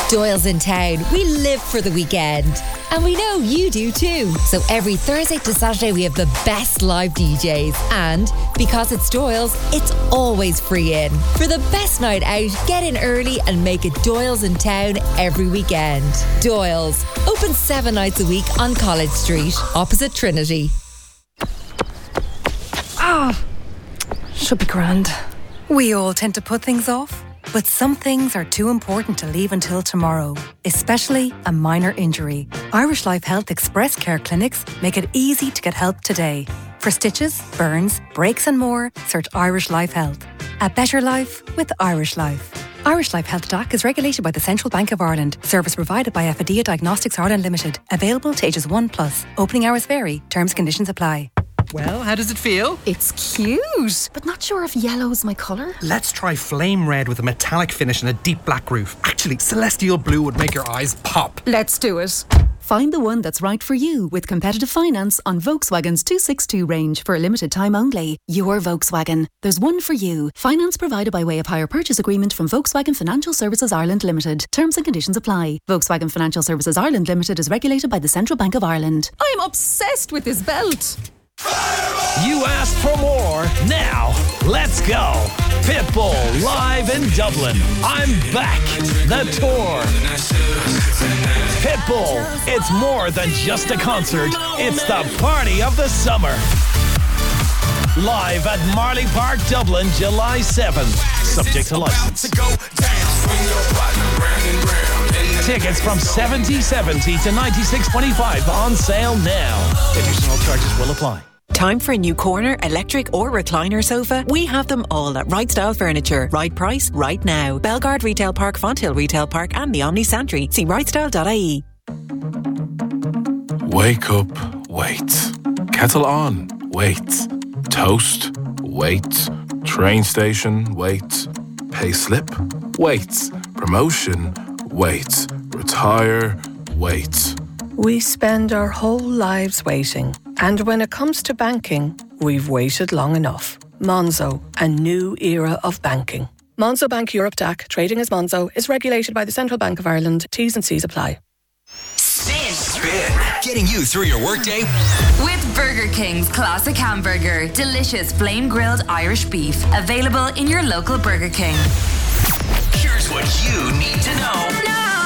Doyle's in town. We live for the weekend. And we know you do too. So every Thursday to Saturday we have the best live DJs. And because it's Doyle's, it's always free in. For the best night out, get in early and make it Doyle's in town every weekend. Doyle's, open 7 nights a week on College Street, opposite Trinity. Should be grand. We all tend to put things off, but some things are too important to leave until tomorrow, especially a minor injury. Irish Life Health Express Care clinics make it easy to get help today. For stitches, burns, breaks and more, search Irish Life Health. A better life with Irish Life. Irish Life Health DAC is regulated by the Central Bank of Ireland. Service provided by Affidia Diagnostics Ireland Limited. Available to ages 1+. Opening hours vary. Terms and conditions apply. Well, how does it feel? It's cute, but not sure if yellow's my colour. Let's try flame red with a metallic finish and a deep black roof. Actually, celestial blue would make your eyes pop. Let's do it. Find the one that's right for you with competitive finance on Volkswagen's 262 range for a limited time only. Your Volkswagen. There's one for you. Finance provided by way of hire purchase agreement from Volkswagen Financial Services Ireland Limited. Terms and conditions apply. Volkswagen Financial Services Ireland Limited is regulated by the Central Bank of Ireland. I'm obsessed with this belt. You asked for more. Now, let's go. Pitbull live in Dublin. I'm back. The tour. Pitbull. It's more than just a concert. It's the party of the summer. Live at Marley Park, Dublin, July 7th. Subject to license. Tickets from $70.70 to $96.25 on sale now. Additional charges will apply. Time for a new corner, electric or recliner sofa? We have them all at Right Style Furniture. Right price, right now. Belgard Retail Park, Fonthill Retail Park and the Omni Santry. See rightstyle.ie. Wake up, wait. Kettle on, wait. Toast, wait. Train station, wait. Pay slip, wait. Promotion, wait. Retire, wait. We spend our whole lives waiting. And when it comes to banking, we've waited long enough. Monzo, a new era of banking. Monzo Bank Europe DAC, trading as Monzo, is regulated by the Central Bank of Ireland. T's and C's apply. Spin. Getting you through your workday. With Burger King's classic hamburger. Delicious flame grilled Irish beef. Available in your local Burger King. Here's what you need to know.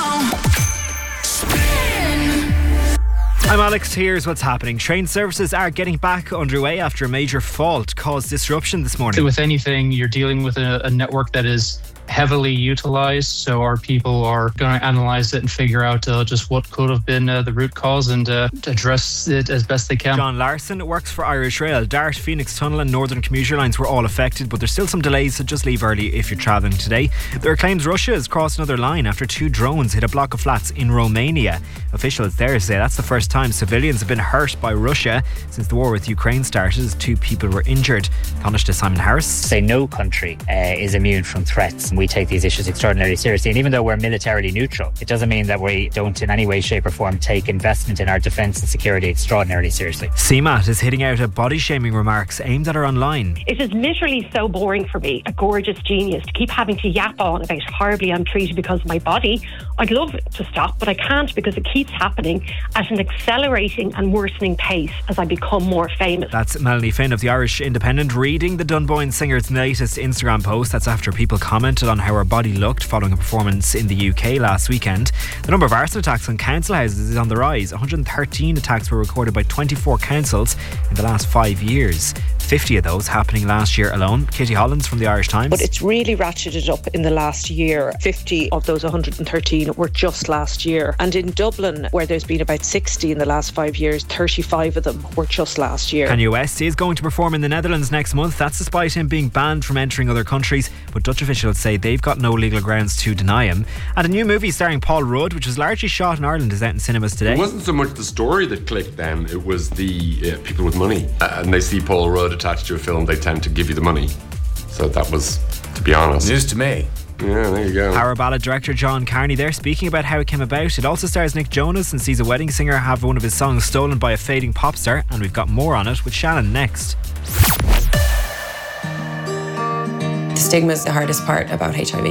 I'm Alex, here's what's happening. Train services are getting back underway after a major fault caused disruption this morning. With anything, you're dealing with a network that is heavily utilised, so our people are going to analyse it and figure out just what could have been the root cause and address it as best they can. John Larson works for Irish Rail. Dart, Phoenix Tunnel and Northern Commuter Lines were all affected, but there's still some delays, so just leave early if you're travelling today. There are claims Russia has crossed another line after 2 drones hit a block of flats in Romania. Officials there say that's the first time civilians have been hurt by Russia since the war with Ukraine started, as 2 people were injured. Taoiseach to Simon Harris. Say no country is immune from threats. We take these issues extraordinarily seriously, and even though we're militarily neutral, it doesn't mean that we don't in any way, shape or form take investment in our defence and security extraordinarily seriously. CMAT is hitting out at body shaming remarks aimed at her online. It is literally so boring for me, a gorgeous genius, to keep having to yap on about how horribly I'm treated because of my body. I'd love it to stop, but I can't, because it keeps happening at an accelerating and worsening pace as I become more famous. That's Melanie Finn of the Irish Independent reading the Dunboyne singer's latest Instagram post. That's after people commented on how her body looked following a performance in the UK last weekend. The number of arson attacks on council houses is on the rise. 113 attacks were recorded by 24 councils in the last 5 years. 50 of those happening last year alone. Katie Hollins from the Irish Times. But it's really ratcheted up in the last year. 50 of those 113 were just last year. And in Dublin, where there's been about 60 in the last 5 years, 35 of them were just last year. Kanye West is going to perform in the Netherlands next month. That's despite him being banned from entering other countries. But Dutch officials say they've got no legal grounds to deny him. And a new movie starring Paul Rudd, which was largely shot in Ireland, is out in cinemas today. It wasn't so much the story that clicked then, it was the people with money. And they see Paul Rudd attached to a film, they tend to give you the money. So that was, to be honest, news to me. Yeah, there you go. Power Ballad director John Carney there speaking about how it came about. It also stars Nick Jonas and sees a wedding singer have one of his songs stolen by a fading pop star, and we've got more on it with Shannon next. The stigma is the hardest part about HIV.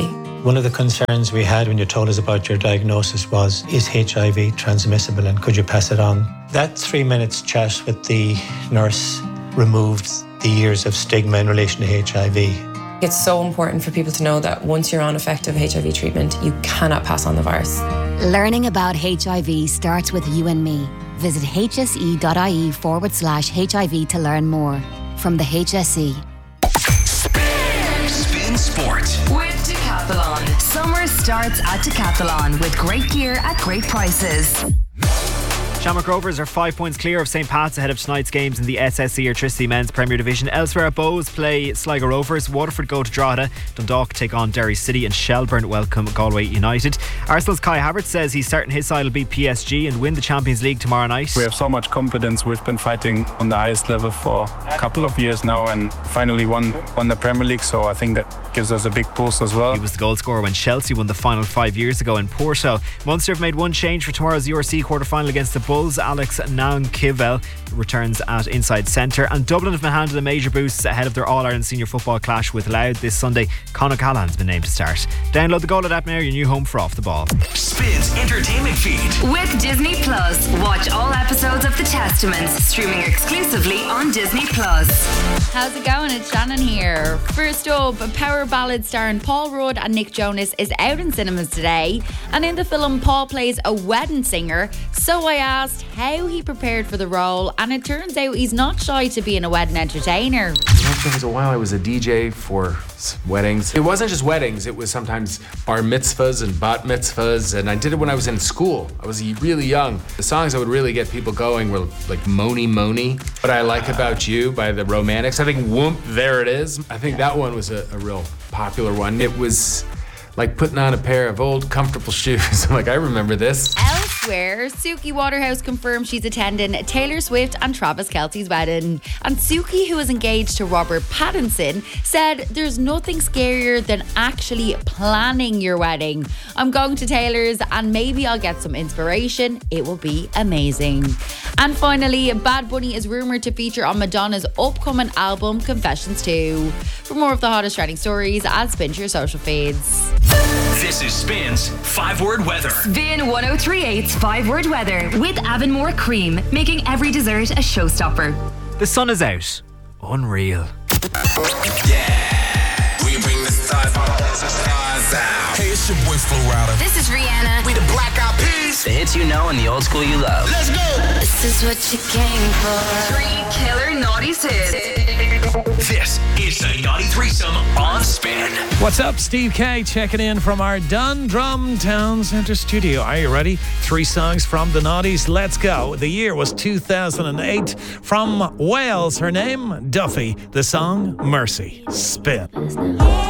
One of the concerns we had when you told us about your diagnosis was, is HIV transmissible and could you pass it on? That 3 minutes chat with the nurse removed the years of stigma in relation to HIV. It's so important for people to know that once you're on effective HIV treatment, you cannot pass on the virus. Learning about HIV starts with you and me. Visit hse.ie/HIV to learn more. From the HSE. Spin Sport. With Decathlon. Summer starts at Decathlon with great gear at great prices. Shamrock Rovers are 5 points clear of St. Pat's ahead of tonight's games in the SSE Electricity Men's Premier Division. Elsewhere, Bows play Sligo Rovers, Waterford go to Drogheda, Dundalk take on Derry City and Shelburne welcome Galway United. Arsenal's Kai Havertz says he's certain his side will beat PSG and win the Champions League tomorrow night. We have so much confidence. We've been fighting on the highest level for a couple of years now and finally won the Premier League, so I think that gives us a big boost as well. He was the goal scorer when Chelsea won the final 5 years ago in Porto. Munster have made one change for tomorrow's URC quarter-final against the Bulls. Alex Nankivel returns at inside centre, and Dublin have been handed a major boost ahead of their All-Ireland Senior Football clash with Louth this Sunday. Conor Callahan's been named to start. Download the Goal app now, your new home for Off the Ball. Spins entertainment feed. With Disney Plus, watch all episodes of The Testaments streaming exclusively on Disney Plus. How's it going? It's Shannon here. First up, a power ballad starring Paul Rudd and Nick Jonas is out in cinemas today, and in the film Paul plays a wedding singer. So I asked how he prepared for the role, and it turns out he's not shy to being a wedding entertainer. There was a while I was a DJ for weddings. It wasn't just weddings, it was sometimes bar mitzvahs and bat mitzvahs, and I did it when I was in school. I was really young. The songs that would really get people going were like Moni Moni, What I Like About You by the Romantics. I think Whoomp, There It Is. I think that one was a real popular one. It was like putting on a pair of old comfortable shoes. I'm like, I remember this. Elsewhere, Suki Waterhouse confirmed she's attending Taylor Swift and Travis Kelce's wedding. And Suki, who is engaged to Robert Pattinson, said there's nothing scarier than actually planning your wedding. I'm going to Taylor's and maybe I'll get some inspiration. It will be amazing. And finally, Bad Bunny is rumoured to feature on Madonna's upcoming album Confessions 2. For more of the hottest trending stories, add Spin to your social feeds. This is Spin's 5-word weather. Spin 1038's 5-word weather with Avonmore Cream, making every dessert a showstopper. The sun is out. Unreal. We bring the stars out. Hey, it's your boy Flo Rida. This is Rihanna. We the Black Eyed Peas. The hits you know and the old school you love. Let's go. This is what you came for. 3 killer naughties hits. This is the Naughty Threesome on Spin. What's up? Steve K checking in from our Dundrum Town Centre studio. Are you ready? 3 songs from the Naughties. Let's go. The year was 2008. From Wales, her name, Duffy. The song, Mercy. Spin.